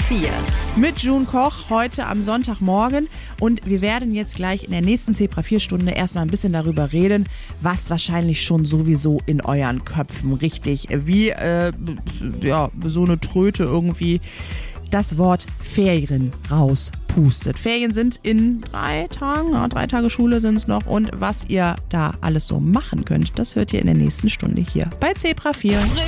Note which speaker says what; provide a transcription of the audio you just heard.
Speaker 1: 4.
Speaker 2: Mit June Koch heute am Sonntagmorgen und wir werden jetzt gleich in der nächsten Zebra 4 Stunde erstmal ein bisschen darüber reden, was wahrscheinlich schon sowieso in euren Köpfen richtig wie so eine Tröte irgendwie das Wort Ferien rauspustet. Ferien sind in 3 Tagen, 3 Tage Schule sind es noch und was ihr da alles so machen könnt, das hört ihr in der nächsten Stunde hier bei Zebra 4.